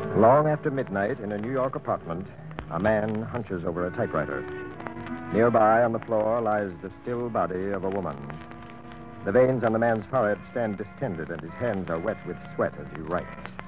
Long after midnight, in a New York apartment, a man hunches over a typewriter. Nearby on the floor lies the still body of a woman. The veins on the man's forehead stand distended, and his hands are wet with sweat as he writes.